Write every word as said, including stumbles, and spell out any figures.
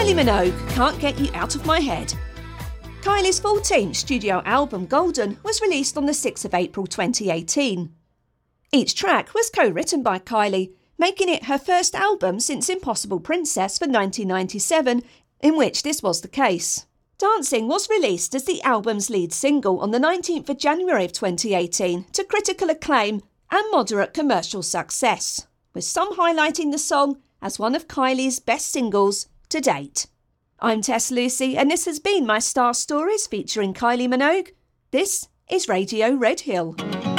Kylie Minogue, Can't Get You Out of My Head. Kylie's fourteenth studio album, Golden, was released on the sixth of April twenty eighteen. Each track was co-written by Kylie, making it her first album since Impossible Princess for nineteen ninety-seven, in which this was the case. Dancing was released as the album's lead single on the nineteenth of January of twenty eighteen to critical acclaim and moderate commercial success, with some highlighting the song as one of Kylie's best singles to date. I'm Tess Lucy, and this has been my Star Stories featuring Kylie Minogue. This is Radio Red Hill.